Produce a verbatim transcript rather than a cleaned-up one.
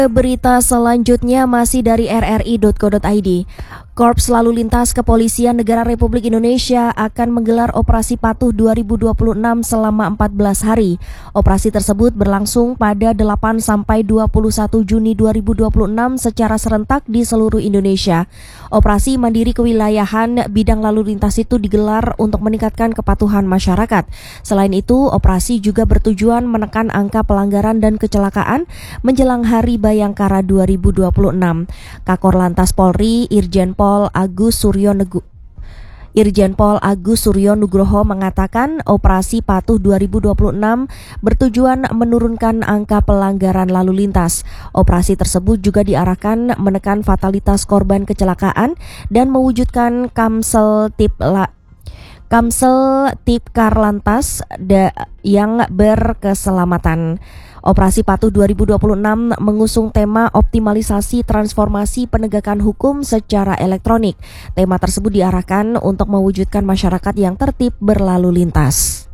Berita selanjutnya masih dari r r i titik co titik i d. Korps Lalu Lintas Kepolisian Negara Republik Indonesia akan menggelar Operasi Patuh dua ribu dua puluh enam selama empat belas hari. Operasi tersebut berlangsung pada delapan sampai dua puluh satu Juni dua ribu dua puluh enam secara serentak di seluruh Indonesia. Operasi mandiri kewilayahan bidang lalu lintas itu digelar untuk meningkatkan kepatuhan masyarakat. Selain itu, operasi juga bertujuan menekan angka pelanggaran dan kecelakaan menjelang Hari Bayangkara dua ribu dua puluh enam. Kakor Lantas Polri, Irjen Pol Agus Suryo Negu Irjen Pol Agus Suryo Nugroho mengatakan Operasi Patuh dua ribu dua puluh enam bertujuan menurunkan angka pelanggaran lalu lintas. Operasi tersebut juga diarahkan menekan fatalitas korban kecelakaan dan mewujudkan Kamsel Tip la Kamsel Tipkar Lantas da, yang berkeselamatan. Operasi Patuh dua ribu dua puluh enam mengusung tema optimalisasi transformasi penegakan hukum secara elektronik. Tema tersebut diarahkan untuk mewujudkan masyarakat yang tertib berlalu lintas.